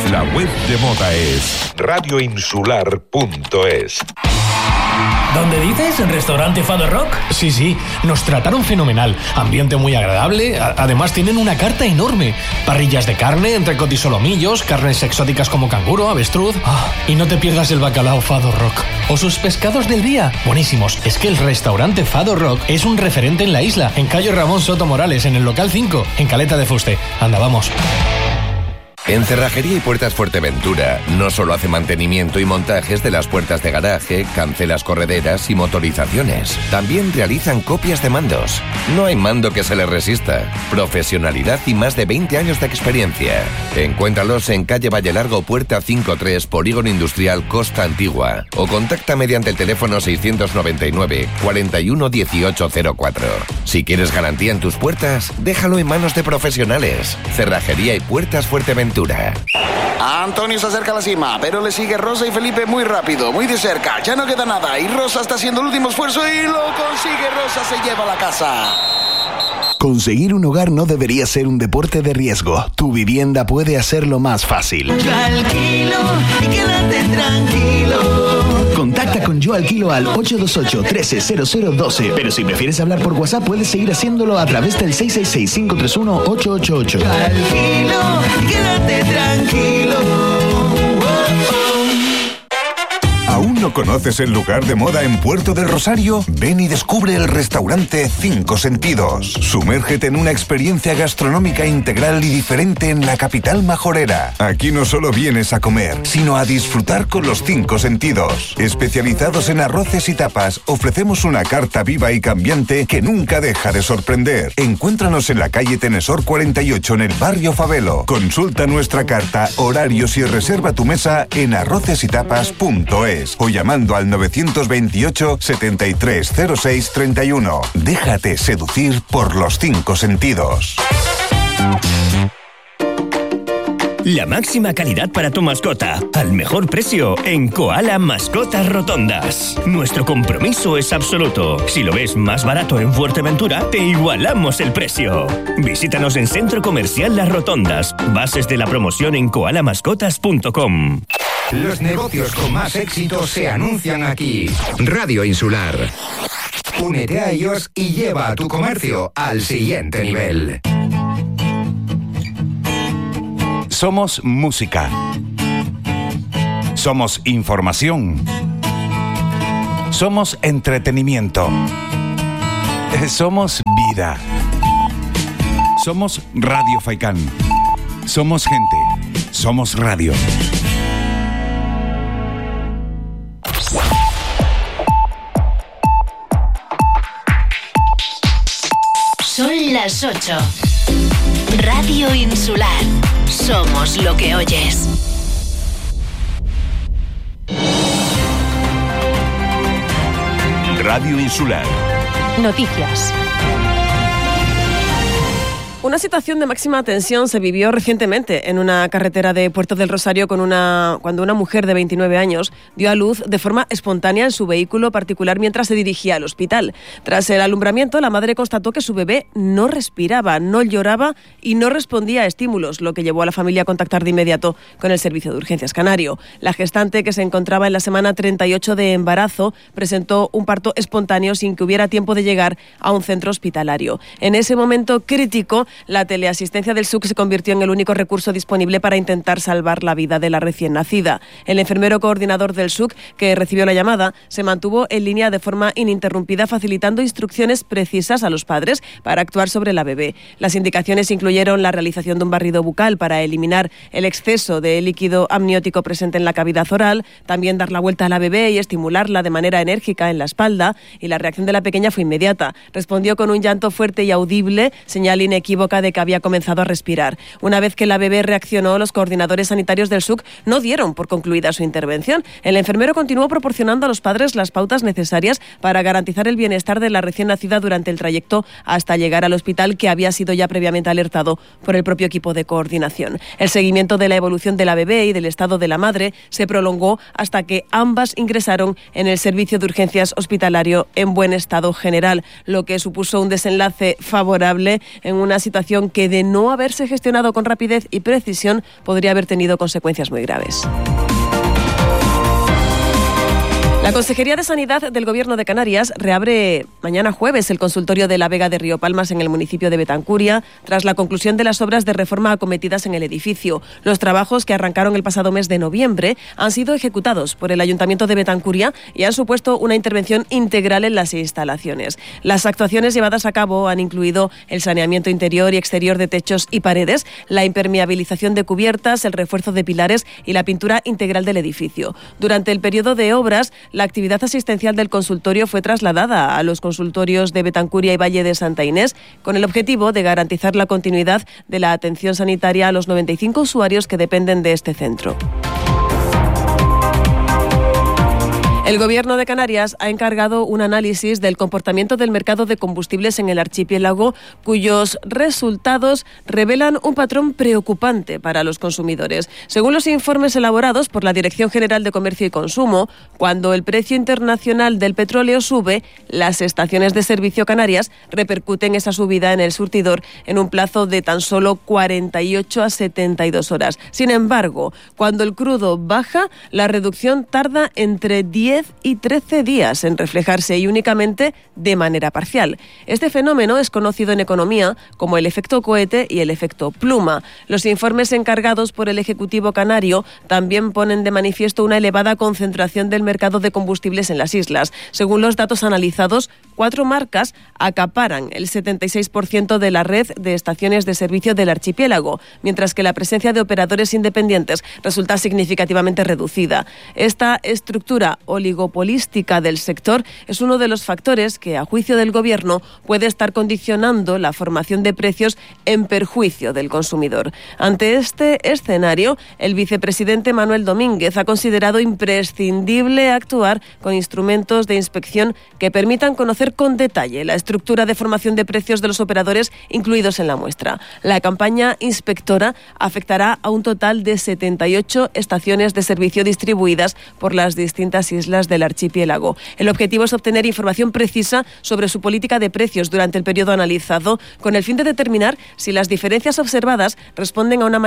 La web de moda es radioinsular.es. ¿Dónde dices? ¿El restaurante Fado Rock? Sí, nos trataron fenomenal. Ambiente muy agradable. Además tienen una carta enorme. Parrillas de carne, entrecot y solomillos, carnes exóticas como canguro, avestruz. Y no te pierdas el bacalao Fado Rock. O sus pescados del día. Buenísimos. Es que el restaurante Fado Rock es un referente en la isla. En calle Ramón Soto Morales, en el local 5, en Caleta de Fuste. Anda, vamos. En Cerrajería y Puertas Fuerteventura no solo hace mantenimiento y montajes de las puertas de garaje, cancelas correderas y motorizaciones. También realizan copias de mandos. No hay mando que se les resista. Profesionalidad y más de 20 años de experiencia. Encuéntralos en calle Valle Largo, Puerta 53, Polígono Industrial Costa Antigua. O contacta mediante el teléfono 699 41 1804. Si quieres garantía en tus puertas, déjalo en manos de profesionales. Cerrajería y Puertas Fuerteventura. Antonio se acerca a la cima, pero le sigue Rosa y Felipe muy rápido, muy de cerca. Ya no queda nada y Rosa está haciendo el último esfuerzo y lo consigue. Rosa se lleva a la casa. Conseguir un hogar no debería ser un deporte de riesgo. Tu vivienda puede hacerlo más fácil. Yo alquilo y quédate tranquilo. Contacta con Yo Alquilo al 828-130012. Pero si prefieres hablar por WhatsApp, puedes seguir haciéndolo a través del 666-531-888. Yo alquilo y quédate tranquilo. ¿Aún no conoces el lugar de moda en Puerto del Rosario? Ven y descubre el restaurante Cinco Sentidos. Sumérgete en una experiencia gastronómica integral y diferente en la capital majorera. Aquí no solo vienes a comer, sino a disfrutar con los cinco sentidos. Especializados en arroces y tapas, ofrecemos una carta viva y cambiante que nunca deja de sorprender. Encuéntranos en la calle Tenesor 48 en el barrio Fabelo. Consulta nuestra carta, horarios y reserva tu mesa en arrocesytapas.es. O llamando al 928 7306 31. Déjate seducir por los cinco sentidos. La máxima calidad para tu mascota, al mejor precio, en Koala Mascotas Rotondas. Nuestro compromiso es absoluto. Si lo ves más barato en Fuerteventura, te igualamos el precio. Visítanos en Centro Comercial Las Rotondas. Bases de la promoción en koalamascotas.com. Los negocios con más éxito se anuncian aquí. Radio Insular. Únete a ellos y lleva a tu comercio al siguiente nivel. Somos música. Somos información. Somos entretenimiento. Somos vida. Somos Radio Faikán. Somos gente. Somos radio. Son las 8. Radio Insular. Somos lo que oyes. Radio Insular. Noticias. Una situación de máxima tensión se vivió recientemente en una carretera de Puerto del Rosario cuando una mujer de 29 años dio a luz de forma espontánea en su vehículo particular mientras se dirigía al hospital. Tras el alumbramiento, la madre constató que su bebé no respiraba, no lloraba y no respondía a estímulos, lo que llevó a la familia a contactar de inmediato con el Servicio de Urgencias Canario. La gestante, que se encontraba en la semana 38 de embarazo, presentó un parto espontáneo sin que hubiera tiempo de llegar a un centro hospitalario. En ese momento crítico, la teleasistencia del SUC se convirtió en el único recurso disponible para intentar salvar la vida de la recién nacida. El enfermero coordinador del SUC, que recibió la llamada, se mantuvo en línea de forma ininterrumpida, facilitando instrucciones precisas a los padres para actuar sobre la bebé. Las indicaciones incluyeron la realización de un barrido bucal para eliminar el exceso de líquido amniótico presente en la cavidad oral, también dar la vuelta a la bebé y estimularla de manera enérgica en la espalda, y la reacción de la pequeña fue inmediata. Respondió con un llanto fuerte y audible, señal inequívoca de que había comenzado a respirar. Una vez que la bebé reaccionó, los coordinadores sanitarios del SUC no dieron por concluida su intervención. El enfermero continuó proporcionando a los padres las pautas necesarias para garantizar el bienestar de la recién nacida durante el trayecto hasta llegar al hospital, que había sido ya previamente alertado por el propio equipo de coordinación. El seguimiento de la evolución de la bebé y del estado de la madre se prolongó hasta que ambas ingresaron en el servicio de urgencias hospitalario en buen estado general, lo que supuso un desenlace favorable en una situación situación que, de no haberse gestionado con rapidez y precisión, podría haber tenido consecuencias muy graves. La Consejería de Sanidad del Gobierno de Canarias reabre mañana jueves el consultorio de la Vega de Río Palmas en el municipio de Betancuria tras la conclusión de las obras de reforma acometidas en el edificio. Los trabajos, que arrancaron el pasado mes de noviembre, han sido ejecutados por el Ayuntamiento de Betancuria y han supuesto una intervención integral en las instalaciones. Las actuaciones llevadas a cabo han incluido el saneamiento interior y exterior de techos y paredes, la impermeabilización de cubiertas, el refuerzo de pilares y la pintura integral del edificio. Durante el periodo de obras, la actividad asistencial del consultorio fue trasladada a los consultorios de Betancuria y Valle de Santa Inés con el objetivo de garantizar la continuidad de la atención sanitaria a los 95 usuarios que dependen de este centro. El Gobierno de Canarias ha encargado un análisis del comportamiento del mercado de combustibles en el archipiélago, cuyos resultados revelan un patrón preocupante para los consumidores. Según los informes elaborados por la Dirección General de Comercio y Consumo, cuando el precio internacional del petróleo sube, las estaciones de servicio canarias repercuten esa subida en el surtidor en un plazo de tan solo 48 a 72 horas. Sin embargo, cuando el crudo baja, la reducción tarda entre 10 y 13 días en reflejarse y únicamente de manera parcial. Este fenómeno es conocido en economía como el efecto cohete y el efecto pluma. Los informes encargados por el Ejecutivo canario también ponen de manifiesto una elevada concentración del mercado de combustibles en las islas. Según los datos analizados, 4 marcas acaparan el 76% de la red de estaciones de servicio del archipiélago, mientras que la presencia de operadores independientes resulta significativamente reducida. Esta estructura oligopolística del sector es uno de los factores que, a juicio del Gobierno, puede estar condicionando la formación de precios en perjuicio del consumidor. Ante este escenario, el vicepresidente Manuel Domínguez ha considerado imprescindible actuar con instrumentos de inspección que permitan conocer con detalle la estructura de formación de precios de los operadores incluidos en la muestra. La campaña inspectora afectará a un total de 78 estaciones de servicio distribuidas por las distintas islas del archipiélago. El objetivo es obtener información precisa sobre su política de precios durante el periodo analizado, con el fin de determinar si las diferencias observadas responden a una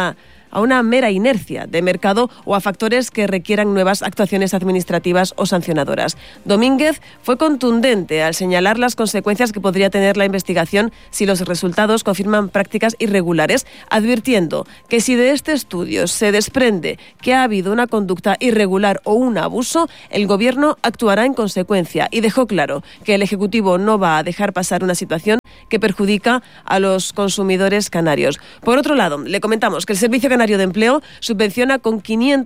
mera inercia de mercado o a factores que requieran nuevas actuaciones administrativas o sancionadoras. Domínguez fue contundente al señalar las consecuencias que podría tener la investigación si los resultados confirman prácticas irregulares, advirtiendo que si de este estudio se desprende que ha habido una conducta irregular o un abuso, el Gobierno actuará en consecuencia, y dejó claro que el Ejecutivo no va a dejar pasar una situación que perjudica a los consumidores canarios. Por otro lado, le comentamos que el Servicio Canario de Empleo subvenciona con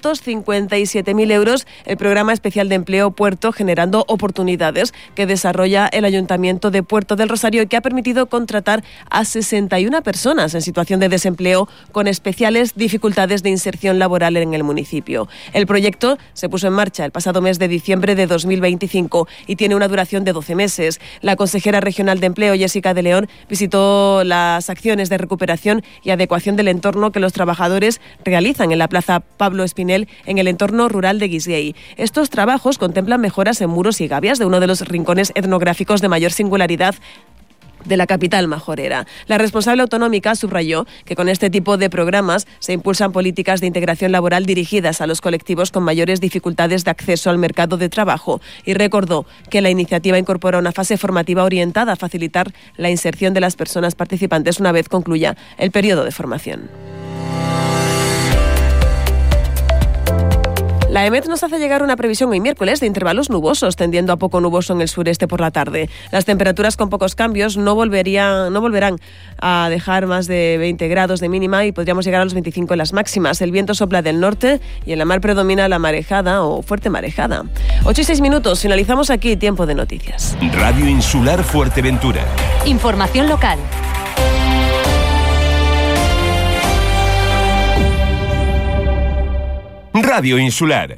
557.000 euros el Programa Especial de Empleo Puerto Generando Oportunidades que desarrolla el Ayuntamiento de Puerto del Rosario y que ha permitido contratar a 61 personas en situación de desempleo con especiales dificultades de inserción laboral en el municipio. El proyecto se puso en marcha el pasado mes de diciembre de 2025 y tiene una duración de 12 meses. La consejera regional de Empleo, Jessica de León, visitó las acciones de recuperación y adecuación del entorno que los trabajadores realizan en la Plaza Pablo Espinel en el entorno rural de Guisguey. Estos trabajos contemplan mejoras en muros y gabias de uno de los rincones etnográficos de mayor singularidad de la capital majorera. La responsable autonómica subrayó que con este tipo de programas se impulsan políticas de integración laboral dirigidas a los colectivos con mayores dificultades de acceso al mercado de trabajo y recordó que la iniciativa incorpora una fase formativa orientada a facilitar la inserción de las personas participantes una vez concluya el periodo de formación. La EMET nos hace llegar una previsión hoy miércoles de intervalos nubosos, tendiendo a poco nuboso en el sureste por la tarde. Las temperaturas con pocos cambios no volverán a dejar más de 20 grados de mínima y podríamos llegar a los 25 en las máximas. El viento sopla del norte y en la mar predomina la marejada o fuerte marejada. 8:06, finalizamos aquí Tiempo de Noticias. Radio Insular Fuerteventura. Información local. Radio Insular.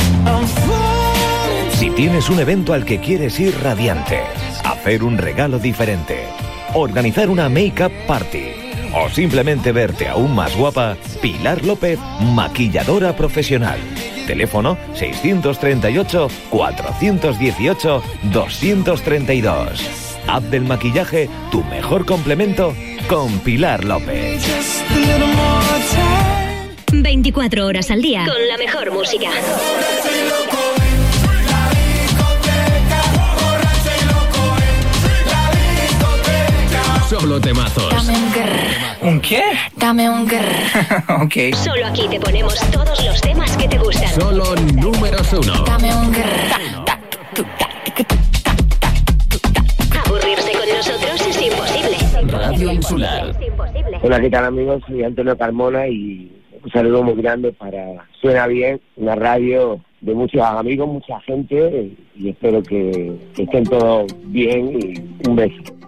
Si tienes un evento al que quieres ir radiante, hacer un regalo diferente, organizar una make-up party o simplemente verte aún más guapa, Pilar López, maquilladora profesional. Teléfono 638 418 232. App del maquillaje, tu mejor complemento con Pilar López. 24 horas al día con la mejor música. Solo temazos. Dame un grrr. ¿Un qué? Dame un grrr. Ok. Solo aquí te ponemos todos los temas que te gustan. Solo números 1. Dame un grrr. Aburrirse con nosotros es imposible. Radio Insular. Hola, ¿qué tal, amigos? Soy Antonio Carmona y un saludo muy grande para Suena Bien, una radio de muchos amigos, mucha gente, y espero que estén todos bien y un beso.